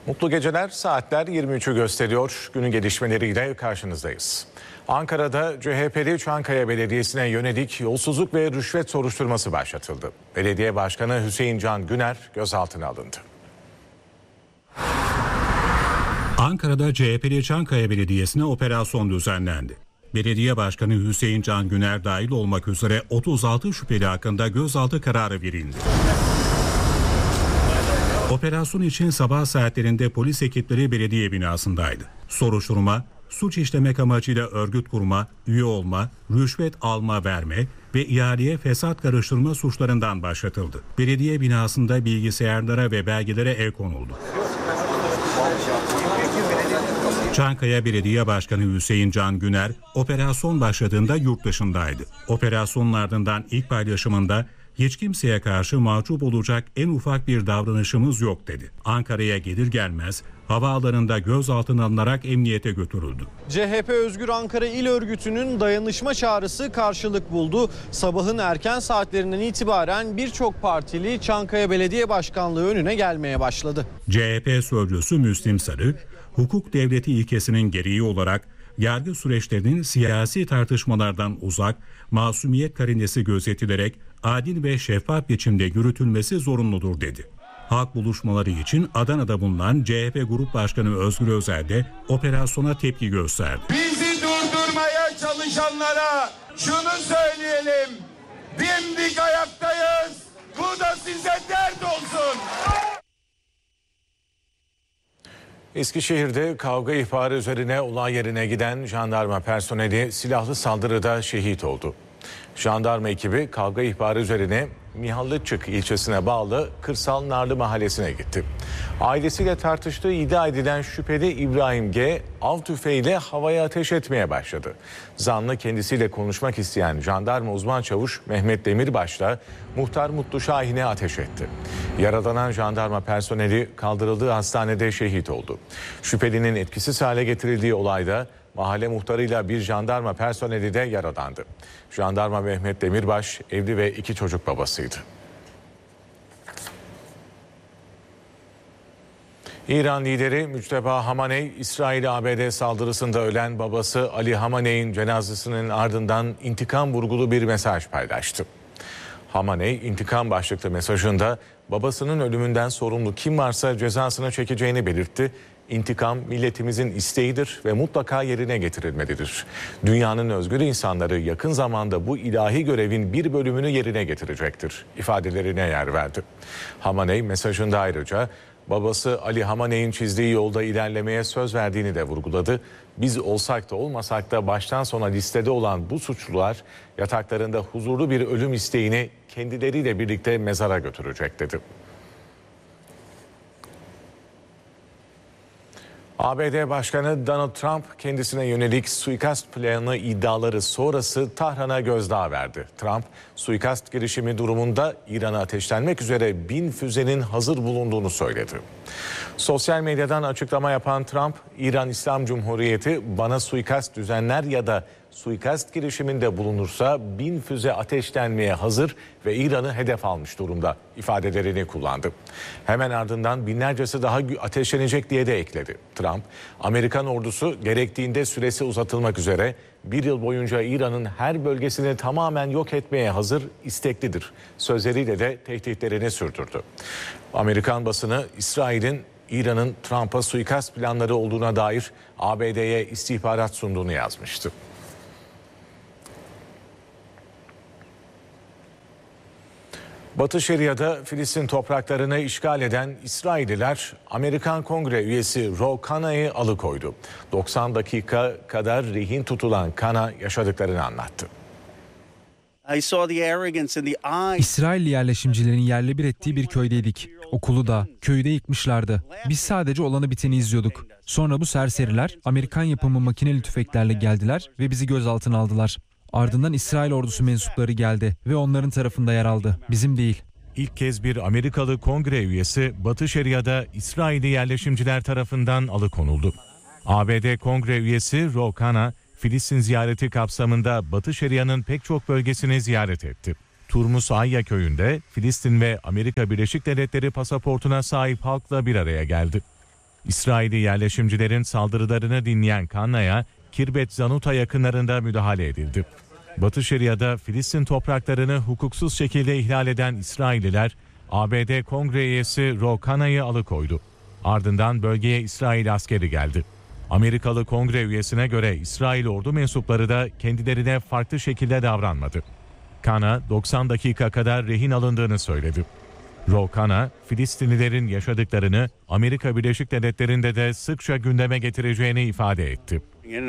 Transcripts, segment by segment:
Mutlu geceler, saatler 23'ü gösteriyor. Günün gelişmeleriyle karşınızdayız. Ankara'da CHP'li Çankaya Belediyesi'ne yönelik yolsuzluk ve rüşvet soruşturması başlatıldı. Belediye Başkanı Hüseyin Can Güner gözaltına alındı. Ankara'da CHP'li Çankaya Belediyesi'ne operasyon düzenlendi. Belediye Başkanı Hüseyin Can Güner dahil olmak üzere 36 şüpheli hakkında gözaltı kararı verildi. Operasyon için sabah saatlerinde polis ekipleri belediye binasındaydı. Soruşturma, suç işlemek amacıyla örgüt kurma, üye olma, rüşvet alma verme ve ihaleye fesat karıştırma suçlarından başlatıldı. Belediye binasında bilgisayarlara ve belgelere el konuldu. Çankaya Belediye Başkanı Hüseyin Can Güner, operasyon başladığında yurt dışındaydı. Operasyonun ardından ilk paylaşımında hiç kimseye karşı mahcup olacak en ufak bir davranışımız yok dedi. Ankara'ya gelir gelmez havaalanında gözaltına alınarak emniyete götürüldü. CHP Özgür Ankara İl Örgütü'nün dayanışma çağrısı karşılık buldu. Sabahın erken saatlerinden itibaren birçok partili Çankaya Belediye Başkanlığı önüne gelmeye başladı. CHP sözcüsü Müslim Sarı, hukuk devleti ilkesinin gereği olarak yargı süreçlerinin siyasi tartışmalardan uzak, masumiyet karinesi gözetilerek adil ve şeffaf biçimde yürütülmesi zorunludur dedi. Halk buluşmaları için Adana'da bulunan CHP Grup Başkanı Özgür Özel de operasyona tepki gösterdi. Bizi durdurmaya çalışanlara şunu söyleyelim, dimdik ayaktayız, bu da size dert olsun. Eskişehir'de kavga ihbarı üzerine olay yerine giden jandarma personeli silahlı saldırıda şehit oldu. Jandarma ekibi kavga ihbarı üzerine Mihallıçık ilçesine bağlı Kırsal Narlı mahallesine gitti. Ailesiyle tartıştığı iddia edilen şüpheli İbrahim G. av tüfeğiyle havaya ateş etmeye başladı. Zanlı kendisiyle konuşmak isteyen jandarma uzman çavuş Mehmet Demirbaş'la muhtar Mutlu Şahin'e ateş etti. Yaralanan jandarma personeli kaldırıldığı hastanede şehit oldu. Şüphelinin etkisiz hale getirildiği olayda mahalle muhtarıyla bir jandarma personeli de yaralandı. Jandarma Mehmet Demirbaş evli ve 2 çocuk babasıydı. İran lideri Müçteba Hamaney, İsrail-ABD saldırısında ölen babası Ali Hamaney'in cenazesinin ardından intikam vurgulu bir mesaj paylaştı. Hamaney, intikam başlıklı mesajında babasının ölümünden sorumlu kim varsa cezasını çekeceğini belirtti. İntikam milletimizin isteğidir ve mutlaka yerine getirilmelidir. Dünyanın özgür insanları yakın zamanda bu ilahi görevin bir bölümünü yerine getirecektir ifadelerine yer verdi. Hamaney mesajında ayrıca babası Ali Hamaney'in çizdiği yolda ilerlemeye söz verdiğini de vurguladı. Biz olsak da olmasak da baştan sona listede olan bu suçlular yataklarında huzurlu bir ölüm isteğini kendileriyle birlikte mezara götürecek dedi. ABD Başkanı Donald Trump kendisine yönelik suikast planı iddiaları sonrası Tahran'a gözdağı verdi. Trump, suikast girişimi durumunda İran'a ateşlenmek üzere 1000 füzenin hazır bulunduğunu söyledi. Sosyal medyadan açıklama yapan Trump, İran İslam Cumhuriyeti bana suikast düzenler ya da suikast girişiminde bulunursa 1000 füze ateşlenmeye hazır ve İran'ı hedef almış durumda ifadelerini kullandı. Hemen ardından binlercesi daha ateşlenecek diye de ekledi. Trump, Amerikan ordusu gerektiğinde süresi uzatılmak üzere 1 yıl boyunca İran'ın her bölgesini tamamen yok etmeye hazır, isteklidir sözleriyle de tehditlerini sürdürdü. Amerikan basını İsrail'in İran'ın Trump'a suikast planları olduğuna dair ABD'ye istihbarat sunduğunu yazmıştı. Batı Şeria'da Filistin topraklarını işgal eden İsrailliler Amerikan Kongre üyesi Ro Khana'yı alıkoydu. 90 dakika kadar rehin tutulan Khana yaşadıklarını anlattı. İsrailli yerleşimcilerin yerle bir ettiği bir köydeydik. Okulu da, köyü de yıkmışlardı. Biz sadece olanı biteni izliyorduk. Sonra bu serseriler Amerikan yapımı makineli tüfeklerle geldiler ve bizi gözaltına aldılar. Ardından İsrail ordusu mensupları geldi ve onların tarafında yer aldı. Bizim değil. İlk kez bir Amerikalı kongre üyesi Batı Şeria'da İsrailli yerleşimciler tarafından alıkonuldu. ABD kongre üyesi Ro Khanna, Filistin ziyareti kapsamında Batı Şeria'nın pek çok bölgesini ziyaret etti. Turmus Ayya köyünde Filistin ve Amerika Birleşik Devletleri pasaportuna sahip halkla bir araya geldi. İsrailli yerleşimcilerin saldırılarını dinleyen Kanna'ya Kirbet Zanuta yakınlarında müdahale edildi. Batı Şeria'da Filistin topraklarını hukuksuz şekilde ihlal eden İsrailliler, ABD Kongre üyesi Ro Kanna'yı alıkoydu. Ardından bölgeye İsrail askeri geldi. Amerikalı Kongre üyesine göre İsrail ordu mensupları da kendilerine farklı şekilde davranmadı. Kanna 90 dakika kadar rehin alındığını söyledi. Ro Kanna, Filistinlilerin yaşadıklarını Amerika Birleşik Devletleri'nde de sıkça gündeme getireceğini ifade etti.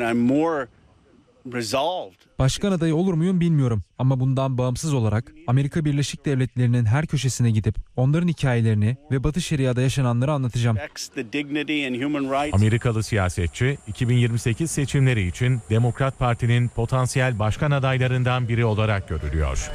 Başkan adayı olur muyum bilmiyorum ama bundan bağımsız olarak Amerika Birleşik Devletleri'nin her köşesine gidip onların hikayelerini ve Batı Şeria'da yaşananları anlatacağım. Amerikalı siyasetçi 2028 seçimleri için Demokrat Parti'nin potansiyel başkan adaylarından biri olarak görülüyor.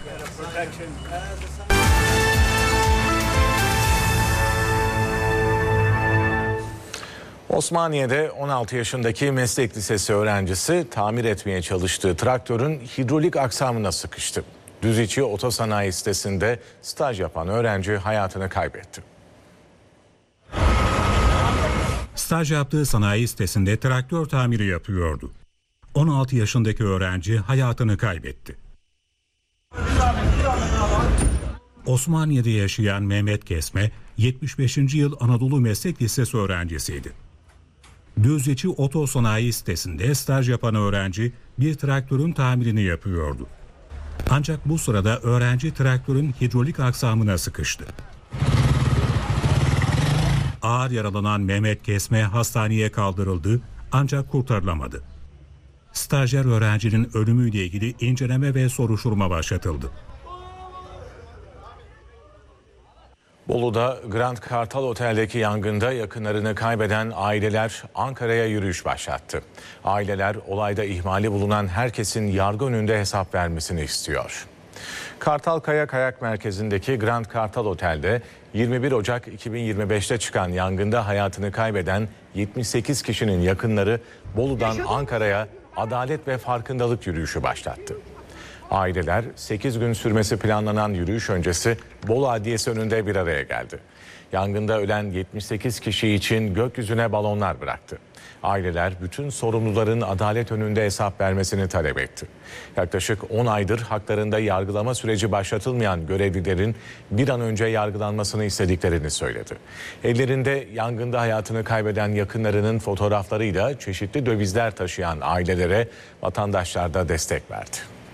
Osmaniye'de 16 yaşındaki meslek lisesi öğrencisi tamir etmeye çalıştığı traktörün hidrolik aksamına sıkıştı. Düziçi Otosanayi sitesinde staj yapan öğrenci hayatını kaybetti. Staj yaptığı sanayi sitesinde traktör tamiri yapıyordu. 16 yaşındaki öğrenci hayatını kaybetti. Osmaniye'de yaşayan Mehmet Kesme, 75. yıl Anadolu Meslek Lisesi öğrencisiydi. Düzceçi Otosanayi sitesinde staj yapan öğrenci bir traktörün tamirini yapıyordu. Ancak bu sırada öğrenci traktörün hidrolik aksamına sıkıştı. Ağır yaralanan Mehmet Kesme hastaneye kaldırıldı ancak kurtarılamadı. Stajyer öğrencinin ölümüyle ilgili inceleme ve soruşturma başlatıldı. Bolu'da Grand Kartal Otel'deki yangında yakınlarını kaybeden aileler Ankara'ya yürüyüş başlattı. Aileler olayda ihmali bulunan herkesin yargı önünde hesap vermesini istiyor. Kartalkaya Kayak Merkezi'ndeki Grand Kartal Otel'de 21 Ocak 2025'te çıkan yangında hayatını kaybeden 78 kişinin yakınları Bolu'dan Ankara'ya adalet ve farkındalık yürüyüşü başlattı. Aileler 8 gün sürmesi planlanan yürüyüş öncesi Bolu Adliyesi önünde bir araya geldi. Yangında ölen 78 kişi için gökyüzüne balonlar bıraktı. Aileler bütün sorumluların adalet önünde hesap vermesini talep etti. Yaklaşık 10 aydır haklarında yargılama süreci başlatılmayan görevlilerin bir an önce yargılanmasını istediklerini söyledi. Ellerinde yangında hayatını kaybeden yakınlarının fotoğraflarıyla çeşitli dövizler taşıyan ailelere vatandaşlar da destek verdi.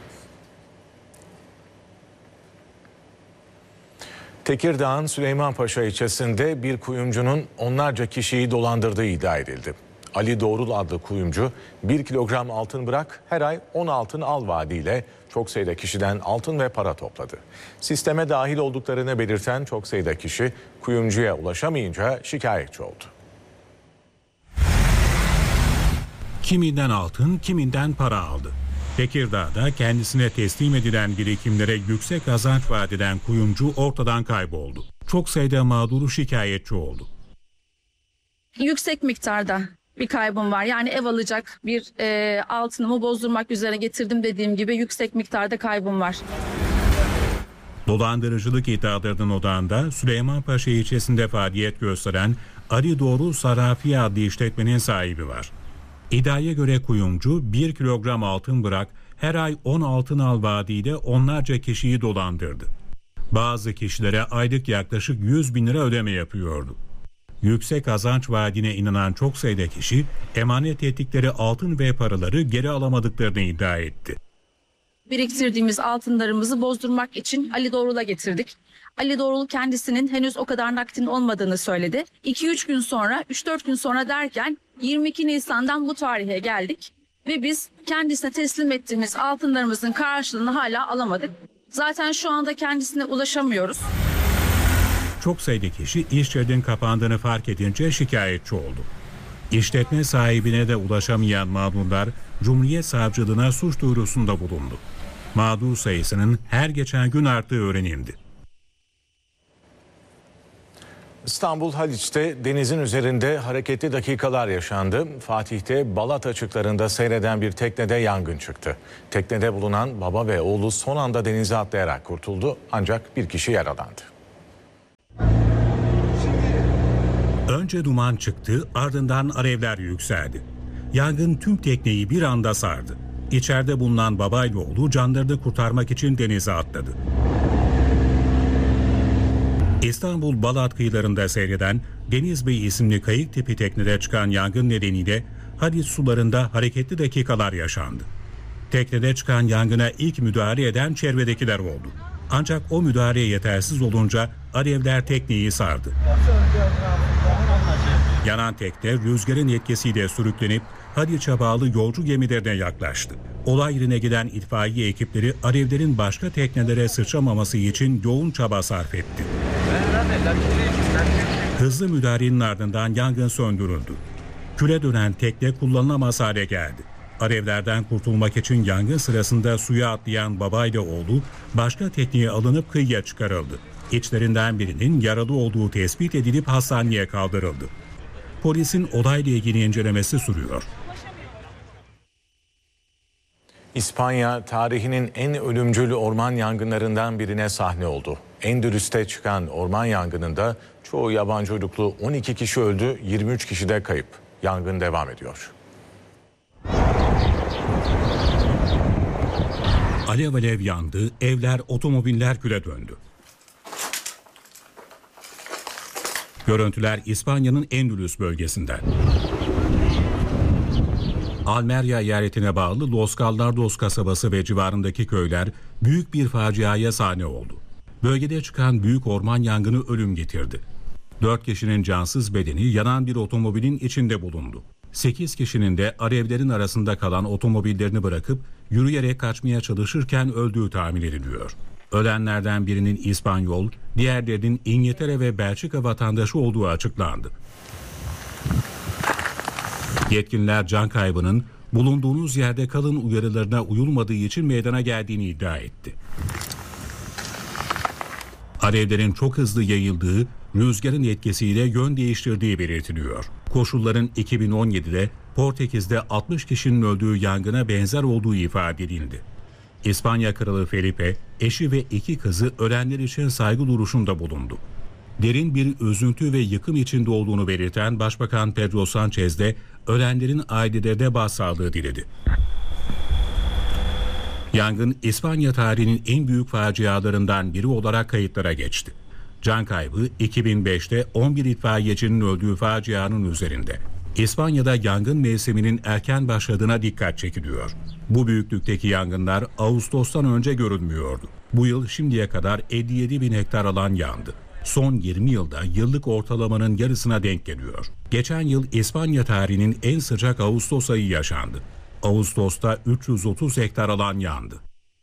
Tekirdağ'ın Süleymanpaşa ilçesinde bir kuyumcunun onlarca kişiyi dolandırdığı iddia edildi. Ali Doğrul adlı kuyumcu 1 kilogram altın bırak her ay 10 altın al vaadiyle çok sayıda kişiden altın ve para topladı. Sisteme dahil olduklarını belirten çok sayıda kişi kuyumcuya ulaşamayınca şikayetçi oldu. Kiminden altın, kiminden para aldı. Tekirdağ'da kendisine teslim edilen birikimlere yüksek kazanç vaat eden kuyumcu ortadan kayboldu. Çok sayıda mağduru şikayetçi oldu. Yüksek miktarda bir kaybım var. Yani ev alacak bir altınımı bozdurmak üzere getirdim dediğim gibi yüksek miktarda kaybım var. Dolandırıcılık iddialarının odağında Süleymanpaşa ilçesinde faaliyet gösteren Ali Doğru Sarafi adlı işletmenin sahibi var. İddiaya göre kuyumcu 1 kilogram altın bırak her ay 10 altın al vaadiyle onlarca kişiyi dolandırdı. Bazı kişilere aylık yaklaşık 100 bin lira ödeme yapıyordu. Yüksek kazanç vaadine inanan çok sayıda kişi emanet ettikleri altın ve paraları geri alamadıklarını iddia etti. Biriktirdiğimiz altınlarımızı bozdurmak için Ali Doğrul'a getirdik. Ali Doğrul kendisinin henüz o kadar nakdin olmadığını söyledi. 2-3 gün sonra, 3-4 gün sonra derken 22 Nisan'dan bu tarihe geldik. Ve biz kendisine teslim ettiğimiz altınlarımızın karşılığını hala alamadık. Zaten şu anda kendisine ulaşamıyoruz. Çok sayıda kişi iş yerinin kapandığını fark edince şikayetçi oldu. İşletme sahibine de ulaşamayan mağdurlar Cumhuriyet Savcılığına suç duyurusunda bulundu. Mağdur sayısının her geçen gün arttığı öğrenildi. İstanbul Haliç'te denizin üzerinde hareketli dakikalar yaşandı. Fatih'te Balat açıklarında seyreden bir teknede yangın çıktı. Teknede bulunan baba ve oğlu son anda denize atlayarak kurtuldu ancak bir kişi yaralandı. Önce duman çıktı, ardından alevler yükseldi. Yangın tüm tekneyi bir anda sardı. İçeride bulunan babayla oğlu canlarını kurtarmak için denize atladı. İstanbul Balat kıyılarında seyreden Deniz Bey isimli kayık tipi teknede çıkan yangın nedeniyle Haliç sularında hareketli dakikalar yaşandı. Teknede çıkan yangına ilk müdahale eden çevredekiler oldu. Ancak o müdahale yetersiz olunca alevler tekneyi sardı. Yanan tekne rüzgarın etkisiyle sürüklenip Haliç'e bağlı yolcu gemilerine yaklaştı. Olay yerine giden itfaiye ekipleri alevlerin başka teknelere sıçramaması için yoğun çaba sarf etti. Hızlı müdahalenin ardından yangın söndürüldü. Küle dönen tekne kullanılamaz hale geldi. Alevlerden kurtulmak için yangın sırasında suya atlayan babayla oğlu başka tekneye alınıp kıyıya çıkarıldı. İçlerinden birinin yaralı olduğu tespit edilip hastaneye kaldırıldı. Polisin olayla ilgili incelemesi sürüyor. İspanya tarihinin en ölümcül orman yangınlarından birine sahne oldu. Endülüs'te çıkan orman yangınında çoğu yabancı uyruklu 12 kişi öldü, 23 kişi de kayıp. Yangın devam ediyor. Alev alev yandı, evler, otomobiller küle döndü. Görüntüler İspanya'nın Endülüs bölgesinden. Almeria eyaletine bağlı Los Gallardos kasabası ve civarındaki köyler büyük bir faciaya sahne oldu. Bölgede çıkan büyük orman yangını ölüm getirdi. 4 kişinin cansız bedeni yanan bir otomobilin içinde bulundu. 8 kişinin de alevlerin arasında kalan otomobillerini bırakıp yürüyerek kaçmaya çalışırken öldüğü tahmin ediliyor. Ölenlerden birinin İspanyol, diğerlerinin İngiltere ve Belçika vatandaşı olduğu açıklandı. Yetkililer can kaybının bulunduğunuz yerde kalın uyarılarına uyulmadığı için meydana geldiğini iddia etti. Alevlerin çok hızlı yayıldığı, rüzgarın etkisiyle yön değiştirdiği belirtiliyor. Koşulların 2017'de Portekiz'de 60 kişinin öldüğü yangına benzer olduğu ifade edildi. İspanya Kralı Felipe, eşi ve 2 kızı ölenler için saygı duruşunda bulundu. Derin bir üzüntü ve yıkım içinde olduğunu belirten Başbakan Pedro Sánchez de ölenlerin ailelerine başsağlığı diledi. Yangın İspanya tarihinin en büyük facialarından biri olarak kayıtlara geçti. Can kaybı 2005'te 11 itfaiyecinin öldüğü facianın üzerinde. İspanya'da yangın mevsiminin erken başladığına dikkat çekiliyor. Bu büyüklükteki yangınlar Ağustos'tan önce görülmüyordu. Bu yıl şimdiye kadar 57 bin hektar alan yandı. Son 20 yılda yıllık ortalamanın yarısına denk geliyor. Geçen yıl İspanya tarihinin en sıcak Ağustos ayı yaşandı. Ağustos'ta 330 hektar alan yandı.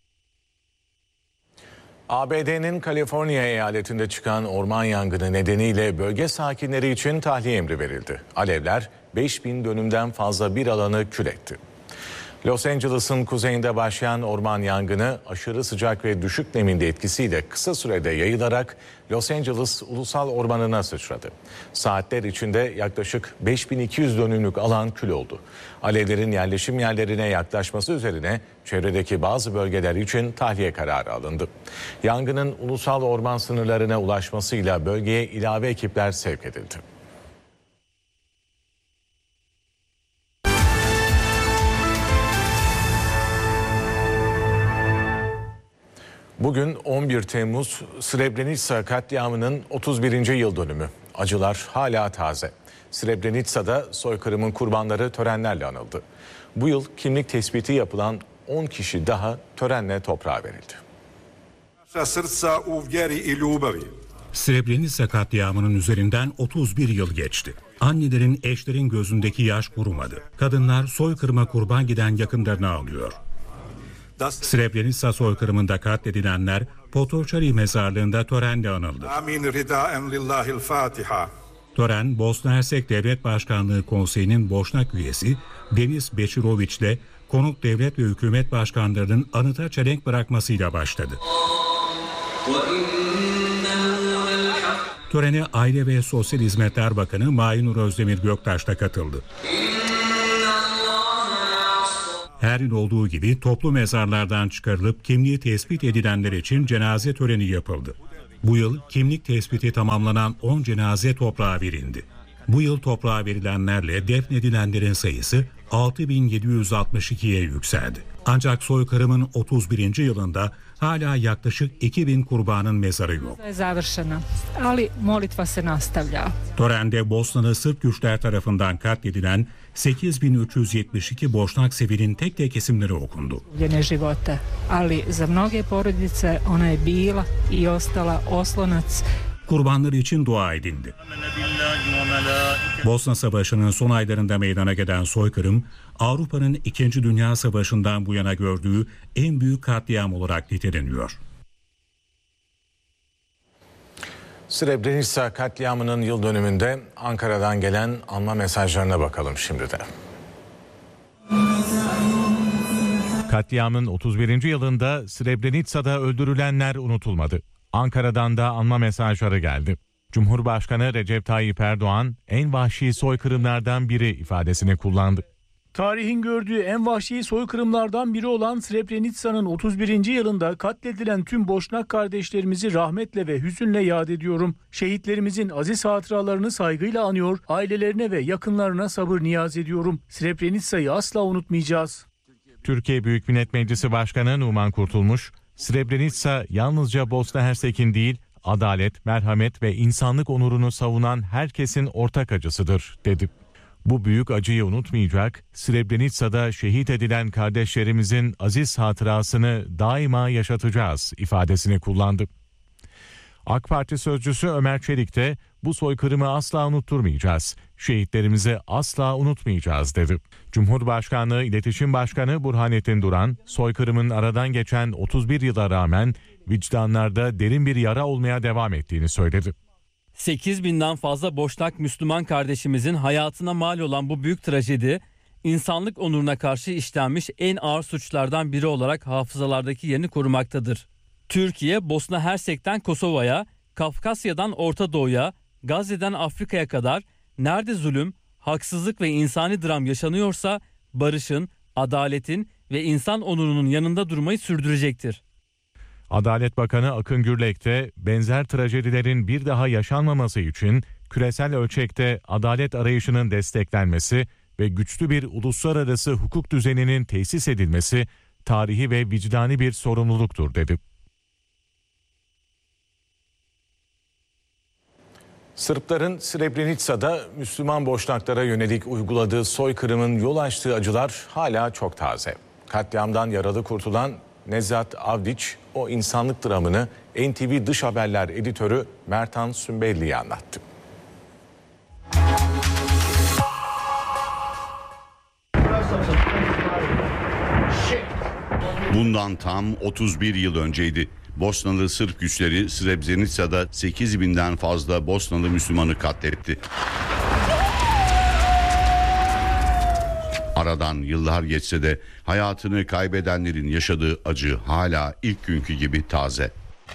ABD'nin Kaliforniya eyaletinde çıkan orman yangını nedeniyle bölge sakinleri için tahliye emri verildi. Alevler 5000 dönümden fazla bir alanı kül etti. Los Angeles'ın kuzeyinde başlayan orman yangını aşırı sıcak ve düşük nemin de etkisiyle kısa sürede yayılarak Los Angeles Ulusal Ormanı'na sıçradı. Saatler içinde yaklaşık 5200 dönümlük alan kül oldu. Alevlerin yerleşim yerlerine yaklaşması üzerine çevredeki bazı bölgeler için tahliye kararı alındı. Yangının ulusal orman sınırlarına ulaşmasıyla bölgeye ilave ekipler sevk edildi. Bugün 11 Temmuz Srebrenica katliamının 31. yıl dönümü. Acılar hala taze. Srebrenica'da soykırımın kurbanları törenlerle anıldı. Bu yıl kimlik tespiti yapılan 10 kişi daha törenle toprağa verildi. Srebrenica katliamının üzerinden 31 yıl geçti. Annelerin, eşlerin gözündeki yaş kurumadı. Kadınlar soykırıma kurban giden yakınlarını ağlıyor. Srebrenica soykırımında katledilenler Potocari mezarlığında törenle anıldı. Tören, Bosna Hersek Devlet Başkanlığı Konseyi'nin Boşnak üyesi Deniz Beçiroviç ile konuk devlet ve hükümet başkanlarının anıta çelenk bırakmasıyla başladı. Törene Aile ve Sosyal Hizmetler Bakanı Mahinur Özdemir Göktaş da katıldı. Her yıl olduğu gibi toplu mezarlardan çıkarılıp kimliği tespit edilenler için cenaze töreni yapıldı. Bu yıl kimlik tespiti tamamlanan 10 cenaze toprağa verildi. Bu yıl toprağa verilenlerle defnedilenlerin sayısı 6.762'ye yükseldi. Ancak soykırımın 31. yılında hala yaklaşık 2.000 kurbanın mezarı yok. Törende Bosnalı Sırp güçler tarafından katledilen 8.372 Boşnak sivilin tek tek isimleri okundu. Kurbanlar için dua edildi. Bosna Savaşı'nın son aylarında meydana gelen soykırım, Avrupa'nın 2. Dünya Savaşı'ndan bu yana gördüğü en büyük katliam olarak niteleniyor. Srebrenica katliamının yıl dönümünde Ankara'dan gelen anma mesajlarına bakalım şimdi de. Katliamın 31. yılında Srebrenica'da öldürülenler unutulmadı. Ankara'dan da anma mesajları geldi. Cumhurbaşkanı Recep Tayyip Erdoğan en vahşi soykırımlardan biri ifadesini kullandı. Tarihin gördüğü en vahşi soykırımlardan biri olan Srebrenica'nın 31. yılında katledilen tüm Boşnak kardeşlerimizi rahmetle ve hüzünle yad ediyorum. Şehitlerimizin aziz hatıralarını saygıyla anıyor, ailelerine ve yakınlarına sabır niyaz ediyorum. Srebrenica'yı asla unutmayacağız. Türkiye Büyük Millet Meclisi Başkanı Numan Kurtulmuş, Srebrenica yalnızca Bosna Hersek'in değil, adalet, merhamet ve insanlık onurunu savunan herkesin ortak acısıdır, dedi. Bu büyük acıyı unutmayacak, Srebrenica'da şehit edilen kardeşlerimizin aziz hatırasını daima yaşatacağız ifadesini kullandı. AK Parti sözcüsü Ömer Çelik de bu soykırımı asla unutturmayacağız, şehitlerimizi asla unutmayacağız dedi. Cumhurbaşkanlığı İletişim Başkanı Burhanettin Duran, soykırımın aradan geçen 31 yıla rağmen vicdanlarda derin bir yara olmaya devam ettiğini söyledi. 8.000'den fazla Boşnak Müslüman kardeşimizin hayatına mal olan bu büyük trajedi, insanlık onuruna karşı işlenmiş en ağır suçlardan biri olarak hafızalardaki yerini korumaktadır. Türkiye, Bosna Hersek'ten Kosova'ya, Kafkasya'dan Orta Doğu'ya, Gazze'den Afrika'ya kadar nerede zulüm, haksızlık ve insani dram yaşanıyorsa barışın, adaletin ve insan onurunun yanında durmayı sürdürecektir. Adalet Bakanı Akın Gürlek de benzer trajedilerin bir daha yaşanmaması için küresel ölçekte adalet arayışının desteklenmesi ve güçlü bir uluslararası hukuk düzeninin tesis edilmesi tarihi ve vicdani bir sorumluluktur, dedi. Sırpların Srebrenica'da Müslüman Boşnaklara yönelik uyguladığı soykırımın yol açtığı acılar hala çok taze. Katliamdan yaralı kurtulan Nezat Avdić o insanlık dramını NTV Dış Haberler editörü Mertan Sümbelli'ye anlattı. Bundan tam 31 yıl önceydi. Bosnalı Sırp güçleri Srebrenica'da 8.000'den fazla Bosnalı Müslümanı katletti. Aradan yıllar geçse de hayatını kaybedenlerin yaşadığı acı hala ilk günkü gibi taze.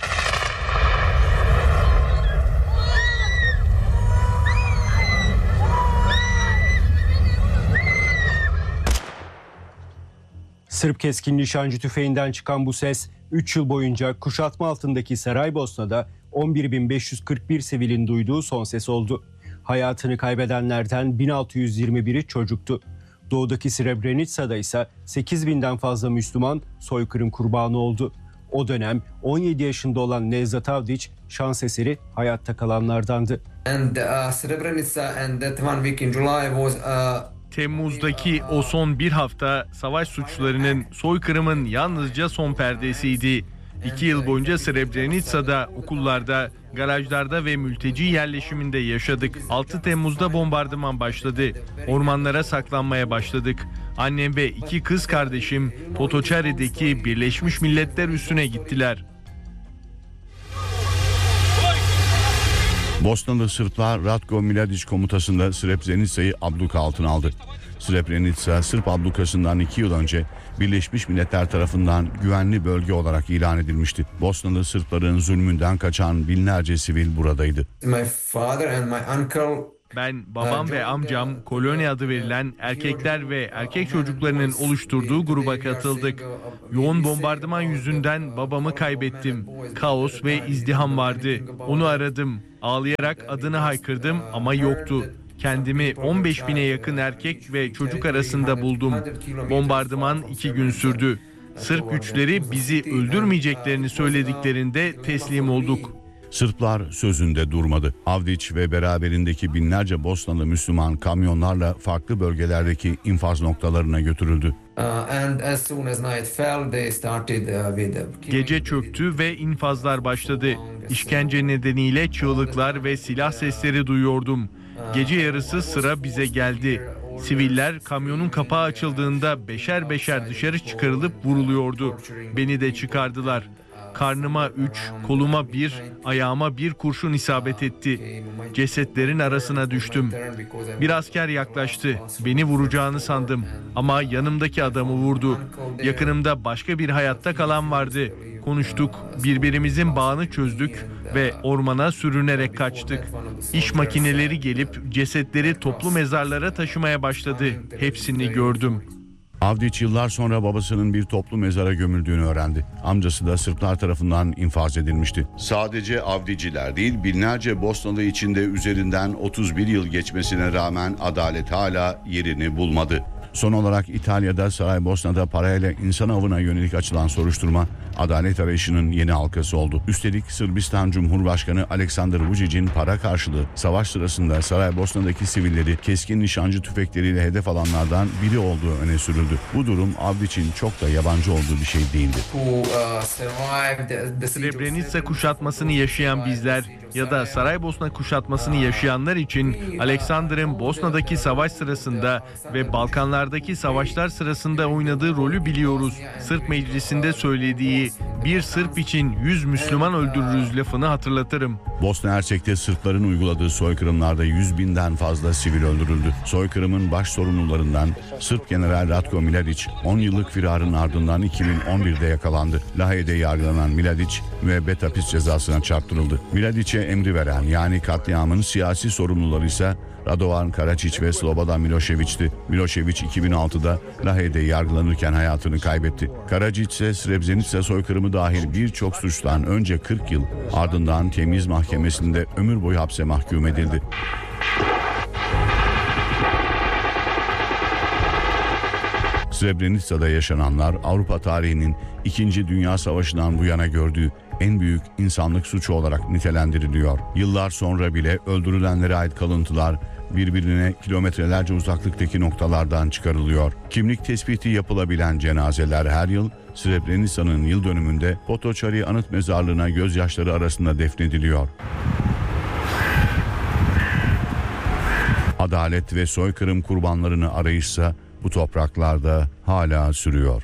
Sırp keskin nişancı tüfeğinden çıkan bu ses 3 yıl boyunca kuşatma altındaki Saraybosna'da 11.541 sivilin duyduğu son ses oldu. Hayatını kaybedenlerden 1621'i çocuktu. Doğudaki Srebrenica'da ise 8.000'den fazla Müslüman soykırım kurbanı oldu. O dönem 17 yaşında olan Nezat Avdić şans eseri hayatta kalanlardandı. Temmuz'daki o son bir hafta savaş suçlarının, soykırımın yalnızca son perdesiydi. 2 yıl boyunca Srebrenica'da, okullarda, garajlarda ve mülteci yerleşiminde yaşadık. 6 Temmuz'da bombardıman başladı. Ormanlara saklanmaya başladık. Annem ve 2 kız kardeşim Potočari'deki Birleşmiş Milletler üssüne gittiler. Bosnalı Sırplar Ratko Mladić komutasında Srebrenica'yı abluka altına aldı. Srebrenica, Sırp ablukasından 2 yıl önce Birleşmiş Milletler tarafından güvenli bölge olarak ilan edilmişti. Bosnalı Sırpların zulmünden kaçan binlerce sivil buradaydı. Ben, babam ve amcam koloni adı verilen erkekler ve erkek çocuklarının oluşturduğu gruba katıldık. Yoğun bombardıman yüzünden babamı kaybettim. Kaos ve izdiham vardı. Onu aradım. Ağlayarak adını haykırdım ama yoktu. Kendimi 15 bine yakın erkek ve çocuk arasında buldum. Bombardıman 2 gün sürdü. Sırp güçleri bizi öldürmeyeceklerini söylediklerinde teslim olduk. Sırplar sözünde durmadı. Avdić ve beraberindeki binlerce Bosnalı Müslüman kamyonlarla farklı bölgelerdeki infaz noktalarına götürüldü. Gece çöktü ve infazlar başladı. İşkence nedeniyle çığlıklar ve silah sesleri duyuyordum. Gece yarısı sıra bize geldi. Siviller kamyonun kapağı açıldığında beşer beşer dışarı çıkarılıp vuruluyordu. Beni de çıkardılar. Karnıma 3, koluma 1, ayağıma 1 kurşun isabet etti. Cesetlerin arasına düştüm. Bir asker yaklaştı. Beni vuracağını sandım ama yanımdaki adamı vurdu. Yakınımda başka bir hayatta kalan vardı. Konuştuk, birbirimizin bağını çözdük ve ormana sürünerek kaçtık. İş makineleri gelip cesetleri toplu mezarlara taşımaya başladı. Hepsini gördüm. Avdić yıllar sonra babasının bir toplu mezara gömüldüğünü öğrendi. Amcası da Sırplar tarafından infaz edilmişti. Sadece Avdićiler değil, binlerce Bosnalı içinde üzerinden 31 yıl geçmesine rağmen adalet hala yerini bulmadı. Son olarak İtalya'da Saraybosna'da parayla insan avına yönelik açılan soruşturma adalet arayışının yeni halkası oldu. Üstelik Sırbistan Cumhurbaşkanı Aleksandar Vučić'in para karşılığı savaş sırasında Saraybosna'daki sivilleri keskin nişancı tüfekleriyle hedef alanlardan biri olduğu öne sürüldü. Bu durum Avdić'in çok da yabancı olduğu bir şey değildi. Srebrenica kuşatmasını yaşayan bizler ya da Saraybosna kuşatmasını yaşayanlar için Aleksandar'ın Bosna'daki savaş sırasında ve Balkanlardaki savaşlar sırasında oynadığı rolü biliyoruz. Sırp meclisinde söylediği "bir Sırp için 100 Müslüman öldürürüz" lafını hatırlatırım. Bosna Hersek'te Sırpların uyguladığı soykırımlarda 100.000'den fazla sivil öldürüldü. Soykırımın baş sorumlularından Sırp General Ratko Mladić 10 yıllık firarın ardından 2011'de yakalandı. Lahey'de yargılanan Mladić müebbet hapis cezasına çarptırıldı. Mladić'e emri veren yani katliamın siyasi sorumluları ise Radovan Karadzic ve Slobodan Milošević'ti. Milošević 2006'da Lahey'de yargılanırken hayatını kaybetti. Karadzic ise Srebrenica soykırımı dahil birçok suçtan önce 40 yıl ardından Temiz Mahkemesi'nde ömür boyu hapse mahkum edildi. Srebrenica'da yaşananlar Avrupa tarihinin 2. Dünya Savaşı'ndan bu yana gördüğü en büyük insanlık suçu olarak nitelendiriliyor. Yıllar sonra bile öldürülenlere ait kalıntılar birbirine kilometrelerce uzaklıktaki noktalardan çıkarılıyor. Kimlik tespiti yapılabilen cenazeler her yıl Srebrenica'nın yıl dönümünde Potocari Anıt Mezarlığı'na gözyaşları arasında defnediliyor. Adalet ve soykırım kurbanlarını arayışsa bu topraklarda hala sürüyor.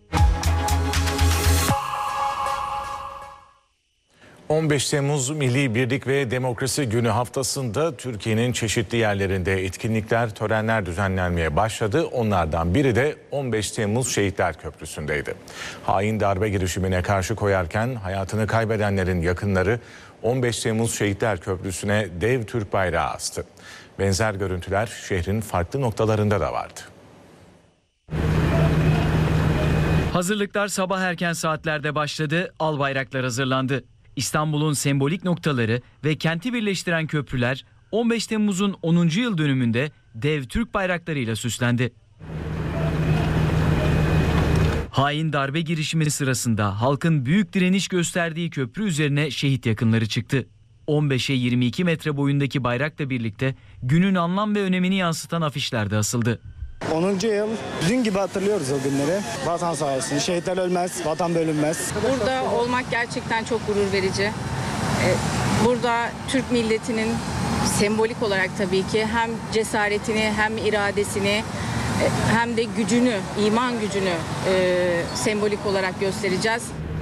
15 Temmuz Milli Birlik ve Demokrasi Günü haftasında Türkiye'nin çeşitli yerlerinde etkinlikler, törenler düzenlenmeye başladı. Onlardan biri de 15 Temmuz Şehitler Köprüsü'ndeydi. Hain darbe girişimine karşı koyarken hayatını kaybedenlerin yakınları 15 Temmuz Şehitler Köprüsü'ne dev Türk bayrağı astı. Benzer görüntüler şehrin farklı noktalarında da vardı. Hazırlıklar sabah erken saatlerde başladı, al bayraklar hazırlandı. İstanbul'un sembolik noktaları ve kenti birleştiren köprüler 15 Temmuz'un 10. yıl dönümünde dev Türk bayraklarıyla süslendi. Hain darbe girişimi sırasında halkın büyük direniş gösterdiği köprü üzerine şehit yakınları çıktı. 15'e 22 metre boyundaki bayrakla birlikte günün anlam ve önemini yansıtan afişler de asıldı. 10. yıl dün gibi hatırlıyoruz o günleri. Vatan sağ olsun, şehitler ölmez, vatan bölünmez. Burada olmak gerçekten çok gurur verici. Burada Türk milletinin sembolik olarak tabii ki hem cesaretini hem iradesini hem de gücünü, iman gücünü sembolik olarak göstereceğiz.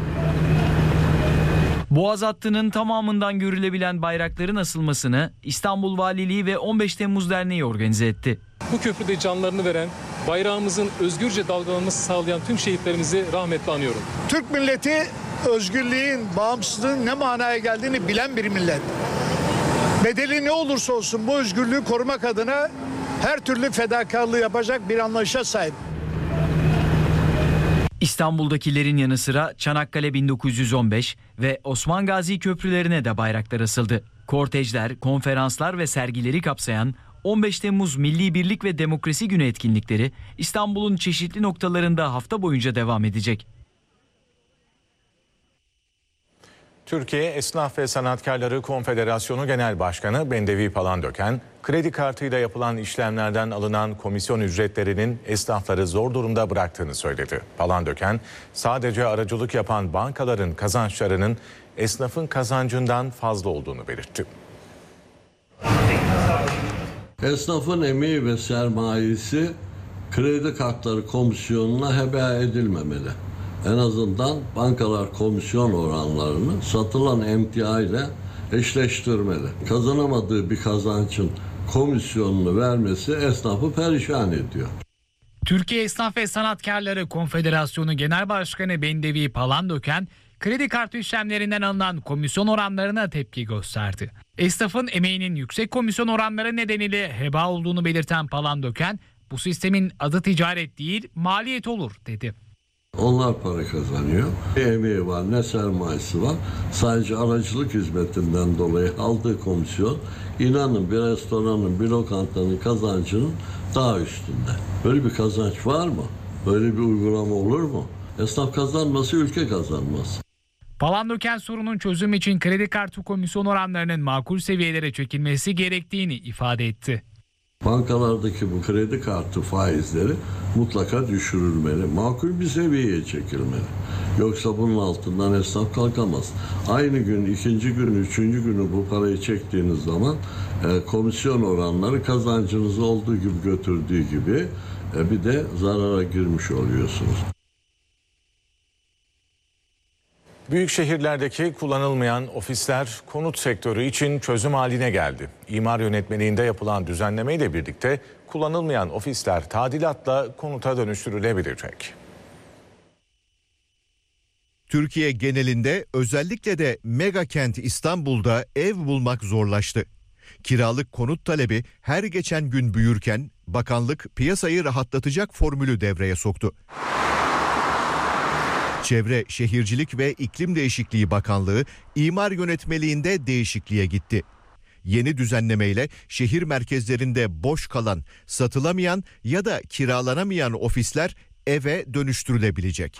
Boğaz hattının tamamından görülebilen bayrakların asılmasını İstanbul Valiliği ve 15 Temmuz Derneği organize etti. Bu köprüde canlarını veren, bayrağımızın özgürce dalgalanması sağlayan tüm şehitlerimizi rahmetle anıyorum. Türk milleti özgürlüğün, bağımsızlığın ne manaya geldiğini bilen bir millet. Bedeli ne olursa olsun bu özgürlüğü korumak adına her türlü fedakarlığı yapacak bir anlayışa sahip. İstanbul'dakilerin yanı sıra Çanakkale 1915 ve Osman Gazi köprülerine de bayraklar asıldı. Kortejler, konferanslar ve sergileri kapsayan 15 Temmuz Milli Birlik ve Demokrasi Günü etkinlikleri İstanbul'un çeşitli noktalarında hafta boyunca devam edecek. Türkiye Esnaf ve Sanatkarları Konfederasyonu Genel Başkanı Bendevi Palandöken, kredi kartıyla yapılan işlemlerden alınan komisyon ücretlerinin esnafları zor durumda bıraktığını söyledi. Palandöken, sadece aracılık yapan bankaların kazançlarının esnafın kazancından fazla olduğunu belirtti. Esnafın emeği ve sermayesi kredi kartları komisyonuna heba edilmemeli. En azından bankalar komisyon oranlarını satılan emtia ile eşleştirmeli. Kazanamadığı bir kazancın komisyonunu vermesi esnafı perişan ediyor. Türkiye Esnaf ve Sanatkarları Konfederasyonu Genel Başkanı Bendevi Palandöken, kredi kartı işlemlerinden alınan komisyon oranlarına tepki gösterdi. Esnafın emeğinin yüksek komisyon oranları nedeniyle heba olduğunu belirten Palandöken, bu sistemin adı ticaret değil maliyet olur dedi. Onlar para kazanıyor. Ne emeği var ne sermayesi var. Sadece aracılık hizmetinden dolayı aldığı komisyon, inanın bir restoranın, bir lokantanın kazancının daha üstünde. Böyle bir kazanç var mı? Böyle bir uygulama olur mu? Esnaf kazanması, ülke kazanmaz. Palandöken sorunun çözümü için kredi kartı komisyon oranlarının makul seviyelere çekilmesi gerektiğini ifade etti. Bankalardaki bu kredi kartı faizleri mutlaka düşürülmeli. Makul bir seviyeye çekilmeli. Yoksa bunun altından esnaf kalkamaz. Aynı gün, ikinci gün, üçüncü günü bu parayı çektiğiniz zaman komisyon oranları kazancınızı olduğu gibi götürdüğü gibi bir de zarara girmiş oluyorsunuz. Büyük şehirlerdeki kullanılmayan ofisler konut sektörü için çözüm haline geldi. İmar yönetmeliğinde yapılan düzenlemeyle birlikte kullanılmayan ofisler tadilatla konuta dönüştürülebilecek. Türkiye genelinde özellikle de mega kent İstanbul'da ev bulmak zorlaştı. Kiralık konut talebi her geçen gün büyürken bakanlık piyasayı rahatlatacak formülü devreye soktu. Çevre, Şehircilik ve İklim Değişikliği Bakanlığı imar yönetmeliğinde değişikliğe gitti. Yeni düzenlemeyle şehir merkezlerinde boş kalan, satılamayan ya da kiralanamayan ofisler eve dönüştürülebilecek.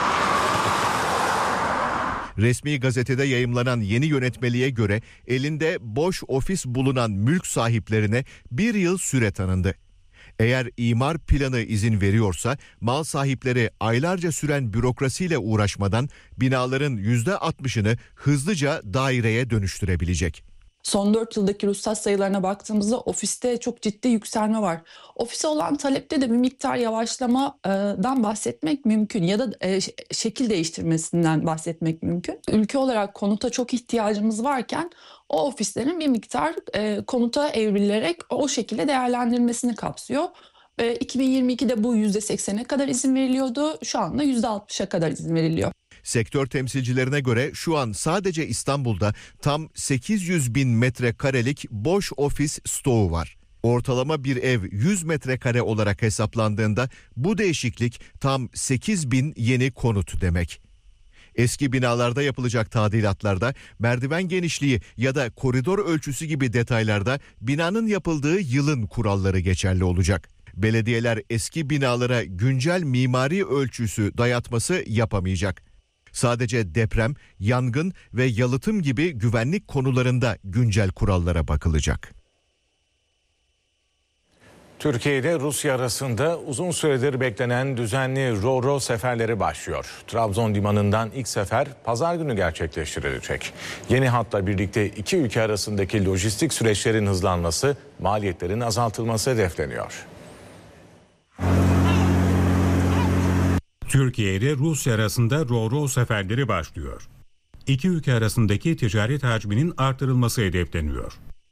Resmi gazetede yayımlanan yeni yönetmeliğe göre elinde boş ofis bulunan mülk sahiplerine 1 yıl süre tanındı. Eğer imar planı izin veriyorsa mal sahipleri aylarca süren bürokrasiyle uğraşmadan binaların %60'ını hızlıca daireye dönüştürebilecek. Son 4 yıldaki ruhsat sayılarına baktığımızda ofiste çok ciddi yükselme var. Ofise olan talepte de bir miktar yavaşlamadan bahsetmek mümkün ya da şekil değiştirmesinden bahsetmek mümkün. Ülke olarak konuta çok ihtiyacımız varken o ofislerin bir miktar konuta evrilerek o şekilde değerlendirilmesini kapsıyor. 2022'de bu %80'e kadar izin veriliyordu. Şu anda %60'a kadar izin veriliyor. Sektör temsilcilerine göre şu an sadece İstanbul'da tam 800 bin metrekarelik boş ofis stoğu var. Ortalama bir ev 100 metrekare olarak hesaplandığında bu değişiklik tam 8 bin yeni konut demek. Eski binalarda yapılacak tadilatlarda merdiven genişliği ya da koridor ölçüsü gibi detaylarda binanın yapıldığı yılın kuralları geçerli olacak. Belediyeler eski binalara güncel mimari ölçüsü dayatması yapamayacak. Sadece deprem, yangın ve yalıtım gibi güvenlik konularında güncel kurallara bakılacak. Türkiye ile Rusya arasında uzun süredir beklenen düzenli Ro-Ro seferleri başlıyor. Trabzon limanından ilk sefer pazar günü gerçekleştirilecek. Yeni hatla birlikte iki ülke arasındaki lojistik süreçlerin hızlanması, maliyetlerin azaltılması hedefleniyor. Türkiye ile Rusya arasında Ro-Ro seferleri başlıyor. İki ülke arasındaki ticaret hacminin artırılması hedefleniyor.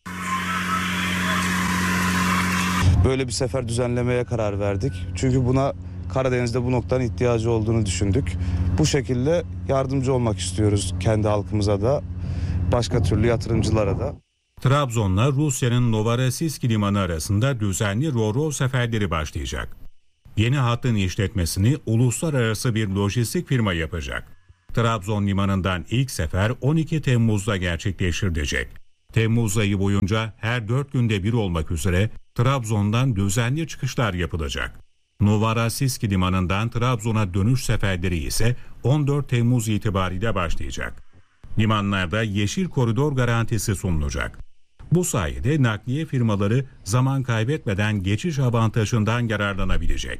Böyle bir sefer düzenlemeye karar verdik. Çünkü buna Karadeniz'de bu noktanın ihtiyacı olduğunu düşündük. Bu şekilde yardımcı olmak istiyoruz kendi halkımıza da, başka türlü yatırımcılara da. Trabzon'la Rusya'nın Novorossiysk limanı arasında düzenli Ro-Ro seferleri başlayacak. Yeni hattın işletmesini uluslararası bir lojistik firma yapacak. Trabzon limanından ilk sefer 12 Temmuz'da gerçekleştirilecek. Temmuz ayı boyunca her 4 günde bir olmak üzere Trabzon'dan düzenli çıkışlar yapılacak. Novorossiysk limanından Trabzon'a dönüş seferleri ise 14 Temmuz itibariyle başlayacak. Limanlarda yeşil koridor garantisi sunulacak. Bu sayede nakliye firmaları zaman kaybetmeden geçiş avantajından yararlanabilecek.